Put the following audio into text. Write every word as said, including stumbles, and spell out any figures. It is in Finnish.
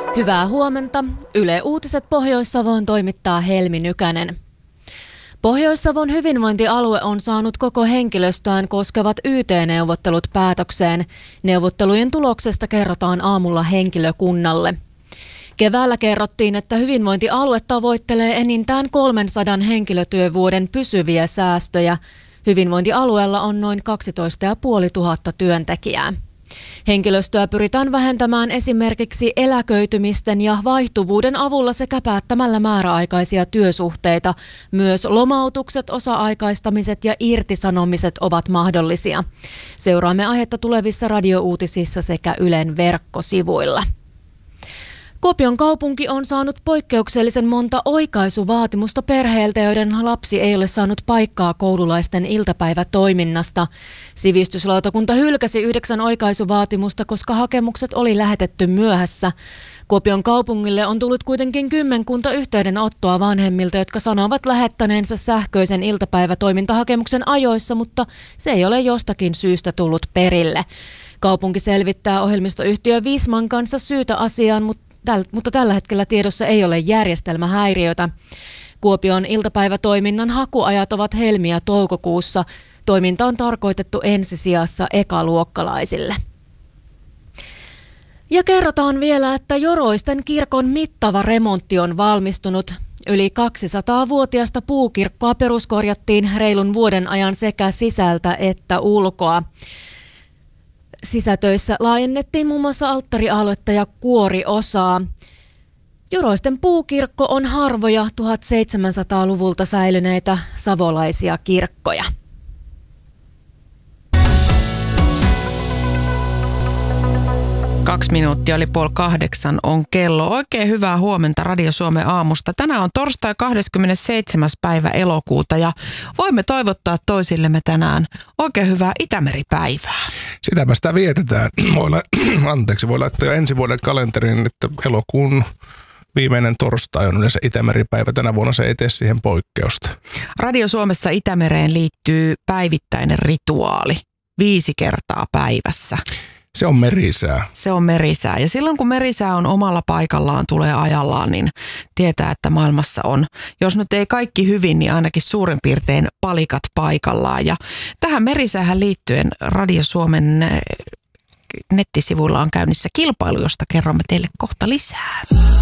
Hyvää huomenta. Yle Uutiset Pohjois-Savoon toimittaa Helmi Nykänen. Pohjois-Savon hyvinvointialue on saanut koko henkilöstöään koskevat Y T-neuvottelut päätökseen. Neuvottelujen tuloksesta kerrotaan aamulla henkilökunnalle. Keväällä kerrottiin, että hyvinvointialue tavoittelee enintään kolmensadan henkilötyövuoden pysyviä säästöjä. Hyvinvointialueella on noin kaksitoista tuhatta viisisataa työntekijää. Henkilöstöä pyritään vähentämään esimerkiksi eläköitymisten ja vaihtuvuuden avulla sekä päättämällä määräaikaisia työsuhteita. Myös lomautukset, osa-aikaistamiset ja irtisanomiset ovat mahdollisia. Seuraamme aihetta tulevissa radiouutisissa sekä Ylen verkkosivuilla. Kuopion kaupunki on saanut poikkeuksellisen monta oikaisuvaatimusta perheiltä, joiden lapsi ei ole saanut paikkaa koululaisten iltapäivätoiminnasta. Sivistyslautakunta hylkäsi yhdeksän oikaisuvaatimusta, koska hakemukset oli lähetetty myöhässä. Kuopion kaupungille on tullut kuitenkin kymmenkunta yhteydenottoa vanhemmilta, jotka sanovat lähettäneensä sähköisen iltapäivätoimintahakemuksen ajoissa, mutta se ei ole jostakin syystä tullut perille. Kaupunki selvittää ohjelmistoyhtiö Visman kanssa syytä asiaan, mutta Täl, mutta tällä hetkellä tiedossa ei ole järjestelmähäiriötä. Kuopion iltapäivätoiminnan hakuajat ovat helmi- ja toukokuussa. Toiminta on tarkoitettu ensisijassa ekaluokkalaisille. Ja kerrotaan vielä, että Joroisten kirkon mittava remontti on valmistunut. Yli kaksisataavuotiasta puukirkkoa peruskorjattiin reilun vuoden ajan sekä sisältä että ulkoa. Sisätöissä laajennettiin muun muassa alttarialuetta ja kuoriosaa. Joroisten puukirkko on harvoja tuhatseitsemänsataaluvulta säilyneitä savolaisia kirkkoja. Kaksi minuuttia oli puoli kahdeksan on kello. Oikein hyvää huomenta Radio Suomen aamusta. Tänään on torstai kahdeskymmenesseitsemäs päivä elokuuta ja voimme toivottaa toisillemme tänään oikein hyvää Itämeri-päivää. Sitäpä sitä vietetään. Voi, la- Anteeksi, voi laittaa jo ensi vuoden kalenteriin, että elokuun viimeinen torstai on yleensä Itämeri-päivä. Tänä vuonna se ei tee siihen poikkeusta. Radio Suomessa Itämereen liittyy päivittäinen rituaali viisi kertaa päivässä. Se on merisää. Se on merisää. Ja silloin kun merisää on omalla paikallaan, tulee ajallaan, niin tietää, että maailmassa on, jos nyt ei kaikki hyvin, niin ainakin suurin piirtein palikat paikallaan. Ja tähän merisäähän liittyen Radio Suomen nettisivuilla on käynnissä kilpailu, josta kerromme teille kohta lisää.